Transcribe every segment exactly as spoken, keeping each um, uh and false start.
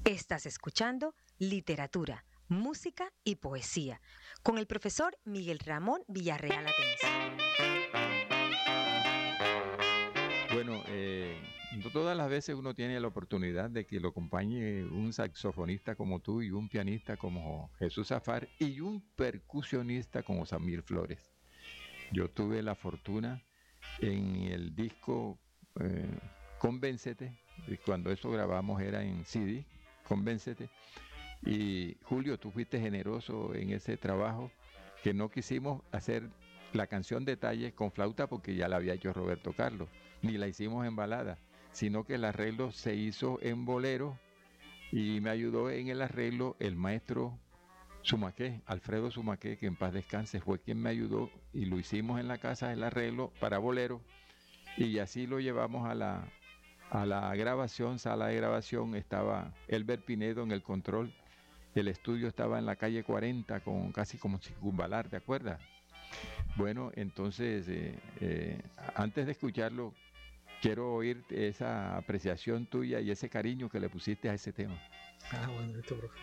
Estás escuchando Literatura, Música y Poesía con el profesor Miguel Ramón Villarreal Atencio. Bueno, eh, no todas las veces uno tiene la oportunidad de que lo acompañe un saxofonista como tú y un pianista como Jesús Zafar y un percusionista como Samir Flores. Yo tuve la fortuna en el disco eh, Convéncete, cuando eso grabamos era en C D, Convéncete, y Julio, tú fuiste generoso en ese trabajo, que no quisimos hacer la canción Detalles con flauta porque ya la había hecho Roberto Carlos, ni la hicimos en balada, sino que el arreglo se hizo en bolero y me ayudó en el arreglo el maestro Sumaqué, Alfredo Sumaqué, que en paz descanse, fue quien me ayudó y lo hicimos en la casa, el arreglo para bolero, y así lo llevamos a la, a la grabación, sala de grabación. Estaba Elber Pinedo en el control, el estudio estaba en la calle cuarenta, con casi como circunvalar, ¿te acuerdas? Bueno, entonces, eh, eh, antes de escucharlo, quiero oír esa apreciación tuya y ese cariño que le pusiste a ese tema. Ah, bueno, listo, profe.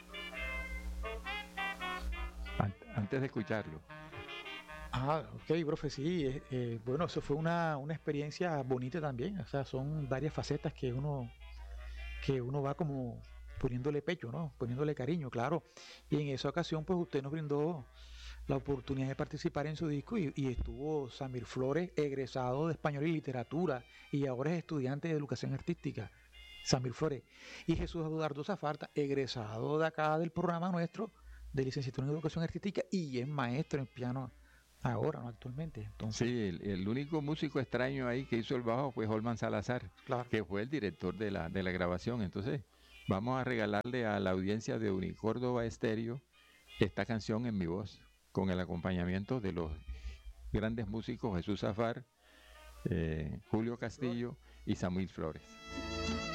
Antes de escucharlo. Ah, ok, profe, sí. Eh, eh, bueno, eso fue una, una experiencia bonita también. O sea, son varias facetas que uno, que uno va como poniéndole pecho, ¿no? Poniéndole cariño, claro. Y en esa ocasión, pues usted nos brindó la oportunidad de participar en su disco y, y estuvo Samir Flores, egresado de Español y Literatura, y ahora es estudiante de Educación Artística. Samir Flores. Y Jesús Eduardo Zafarta, egresado de acá del programa nuestro de licenciatura en Educación Artística y es maestro en piano ahora, ¿no? Actualmente. Entonces, sí, el, el único músico extraño ahí que hizo el bajo fue Holman Salazar, claro, que fue el director de la, de la grabación. Entonces, vamos a regalarle a la audiencia de Unicórdoba Estéreo esta canción en mi voz, con el acompañamiento de los grandes músicos Jesús Zafar, eh, Julio Castillo y Samuel Flores.